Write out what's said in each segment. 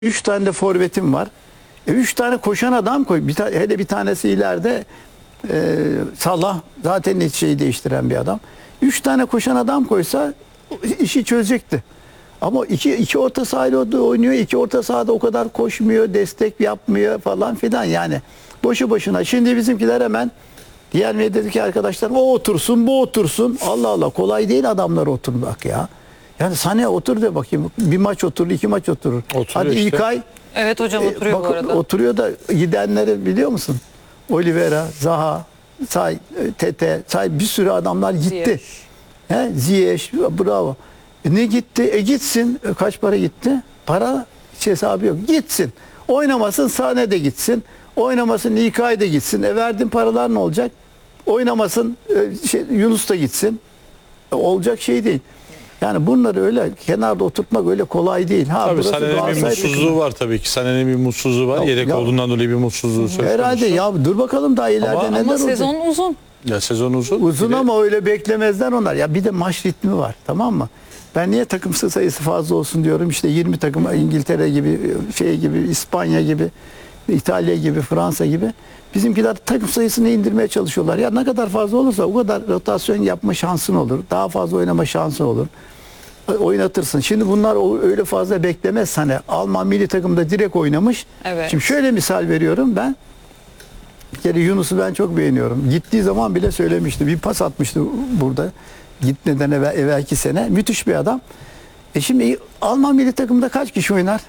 3 tane de forvetim var. 3 tane koşan adam koy. Hele bir tanesi ileride Salah zaten hiç şeyi değiştiren bir adam. 3 tane koşan adam koysa işi çözecekti. Ama iki orta sahada oynuyor. 2 orta sahada o kadar koşmuyor, destek yapmıyor falan filan yani. Boşu boşuna. Şimdi bizimkiler hemen diğer medyadaki arkadaşlar o otursun, bu otursun. Allah Allah, kolay değil adamlar oturmak ya. Yani Sané otur de bakayım. Bir maç oturur, 2 maç oturur. Oturuyor Hadi işte. İlkay. Evet hocam oturuyor bu arada. Oturuyor da gidenleri biliyor musun? Oliveira, Zaha, Tete, bir sürü adamlar gitti. Ziyech, bravo. Ne gitti? Gitsin. Kaç para gitti? Para hiç hesabı yok. Gitsin. Oynamasın, Sané de gitsin. Oynamasın, İlkay da gitsin. Verdiğin paralar ne olacak? Oynamasın, Yunus da gitsin. Olacak şey değil. Yani bunları öyle kenarda oturtmak öyle kolay değil. Tabii Sané'nin bir mutsuzluğu var tabii ki. Sané'nin bir mutsuzluğu var. Yedek olduğundan dolayı bir mutsuzluğu söz konusu. Herhalde ya, dur bakalım daha ileride Ama neler olacak. Sezon uzun. Ya sezon uzun. Uzun ama öyle beklemezler onlar. Ya bir de maç ritmi var, tamam mı? Ben niye takım sayısı fazla olsun diyorum. İşte 20 takım, İngiltere gibi, İspanya gibi, İtalya gibi, Fransa gibi. Bizimkiler takım sayısını indirmeye çalışıyorlar. Ya ne kadar fazla olursa o kadar rotasyon yapma şansın olur. Daha fazla oynama şansın olur. Oynatırsın. Şimdi bunlar öyle fazla beklemez. Hani Alman milli takımda direkt oynamış. Evet. Şimdi şöyle misal veriyorum ben. Bir kere Yunus'u ben çok beğeniyorum. Gittiği zaman bile söylemişti. Bir pas atmıştı burada. Gitmeden evvelki sene. Müthiş bir adam. Şimdi Alman milli takımda kaç kişi oynar?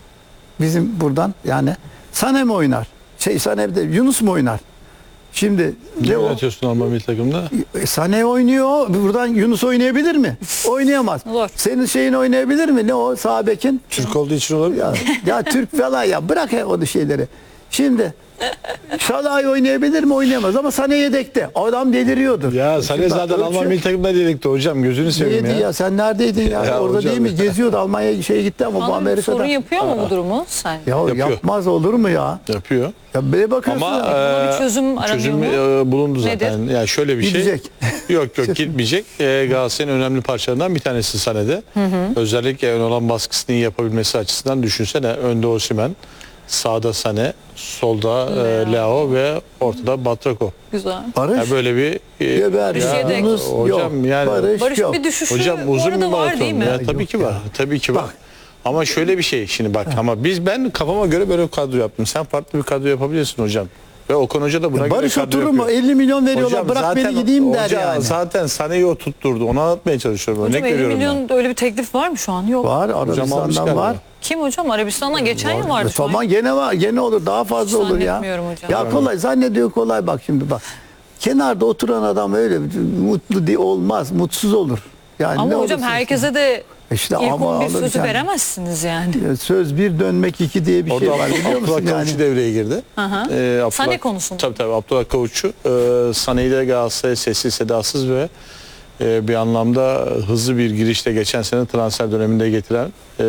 Bizim buradan yani. Sané mi oynar? Sané de Yunus mu oynar? Şimdi Ne yönetiyorsun Alman milli takımda? Sané oynuyor. Buradan Yunus oynayabilir mi? Oynayamaz. Zor. Senin şeyin oynayabilir mi? Ne o sağ bekin? Türk olduğu için olabilir. Ya Türk falan ya. Bırak o şeyleri. Şimdi Salah oynayabilir mi? Oynayamaz ama Sané yedekte. Adam deliriyordur. Ya Sané zaten Alman milli takımda dedikti hocam. Gözünü seveyim Neydi ya? Sen neredeydin ya? Ya Orada hocam değil mi? ya. Geziyordu. Almanya'ya gitti ama bu Bana Amerika'da. sorun yapıyor mu bu durumu sen? Ya Yapıyor. yapmaz olur mu ya? Yapıyor. Ya böyle bakıyorsun. Ama ya. bir çözüm aranıyor mu? bulundu zaten. Nedir? Ya şöyle bir Gidecek. şey. Yok gitmeyecek. Galatasaray'ın önemli parçalarından bir tanesi Sané'de. Özellikle ön olan baskısını iyi yapabilmesi açısından düşünsene. Önde Osimhen, sağda Sané, solda Leao ve ortada Batrako. Güzel. Barış. Yani böyle bir Barış yedek. Yunus hocam yok. yani Barış yok. bir düşüşü hocam bu uzun bir arada var değil maraton. mi? Ya, tabii Yok ki ya. var. Tabii ki var. Bak. Ama şöyle bir şey şimdi bak ama ben kafama göre böyle bir kadro yaptım. Sen farklı bir kadro yapabilirsin hocam. Ve Okan Hoca da buna göre Barış kadro oturur mu? yapıyor. 50 milyon veriyorlar. Hocam Bırak zaten beni gideyim der hoca yani. zaten Sané'yi oturtturdu. Onu anlatmaya çalışıyorum. Hocam Örnek 50 veriyorum ben. milyon öyle bir teklif var mı şu an? Yok. Var. almış Arabistan'dan galiba. var. Kim hocam? Arabistan'dan geçen yıl vardı şu an. Tamam gene var. Gene olur. Daha fazla olur ya. Zannetmiyorum hocam. Ya kolay. Zannediyor kolay. Bak şimdi bak. Kenarda oturan adam öyle mutlu değil, olmaz. Mutsuz olur. Yani Ama ne hocam olursa herkese de İşte ilk ama 11 alır sözü yani. veremezsiniz yani. Söz bir dönmek iki diye bir şey Orada var biliyor musun Abdullah yani? Kavuççu devreye girdi. Sané konusunda. Tabii Abdullah Kavuççu Sané'yi de Galatasaray'a sessiz sedasız ve bir anlamda hızlı bir girişle geçen sene transfer döneminde getiren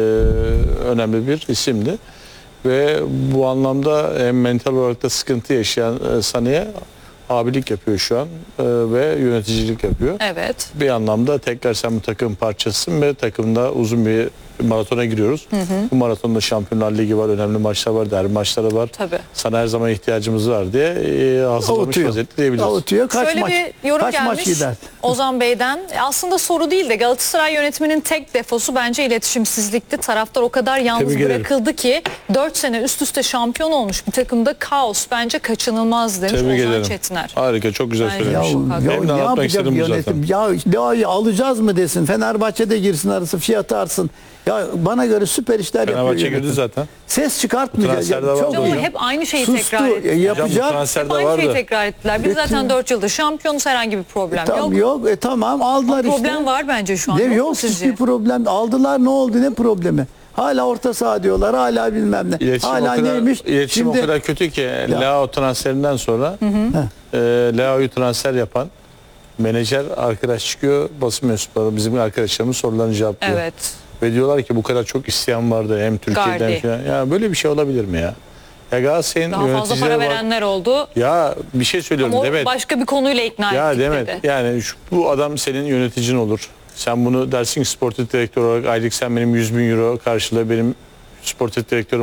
önemli bir isimdi. Ve bu anlamda hem mental olarak da sıkıntı yaşayan Sané'ye abilik yapıyor şu an ve yöneticilik yapıyor. Evet. Bir anlamda tekrar sen bu takım parçasısın ve takımda uzun bir maratona giriyoruz. Bu maratonda Şampiyonlar Ligi var, önemli maçlar var, derbi maçları var. Tabii. Sana her zaman ihtiyacımız var diye hazırlamış Avutuyor. vaziyette diyebiliriz. Avutuyor. Kaç Şöyle maç? bir yorum Kaç maç gelmiş gider? Ozan Bey'den. Aslında soru değil de Galatasaray yönetiminin tek defosu bence iletişimsizlikti. Taraftar o kadar yalnız Tebrik ederim. bırakıldı ki 4 sene üst üste şampiyon olmuş bir takımda kaos bence kaçınılmaz demiş Tebrik Ozan ederim. Çetiner. Harika, çok güzel Bence söylemiş. çok haklı. Benim de ne anlatmak yapacak istediğim bu zaten. yönetim? Ya alacağız mı desin. Fenerbahçe'de girsin arası fiyatı artsın. Ya bana göre süper işler yapıyor. Fenerbahçe girdi yönetim. zaten. Ses çıkartmayacak. Transferde var Çok hocam. Ama iyi. hep aynı şeyi Sustu. tekrar ettiler. Yapacak. Hocam bu transferde Hep aynı şeyi vardı. tekrar ettiler. Biz zaten 4 yıldır şampiyonuz, herhangi bir problem Tamam, yok. yok. Tamam aldılar işte. Problem var bence şu an. Ne, Yok mu yok sizce? hiçbir problem. Aldılar ne oldu ne problemi? Hala orta saha diyorlar. Hala bilmem ne. İletişim, Hala o kadar, neymiş? iletişim o kadar kötü ki Leao transferinden sonra Leao'yu transfer yapan menajer arkadaş çıkıyor, basın mensupları bizim arkadaşlarımız sorularını cevaplıyor. Evet. Ve diyorlar ki bu kadar çok isyan vardı hem Türkiye'den Gardi. falan. Ya böyle bir şey olabilir mi ya? Ya Galatasaray'ın Daha fazla yöneticileri para var. verenler oldu. Ya bir şey söylüyorum Ama o Demet. başka bir konuyla ikna Ya ettik Demet dedi. yani bu adam senin yöneticin olur. Sen bunu dersin ki sportif direktör olarak aylık sen benim 100.000 euro karşılığı benim sportif direktörü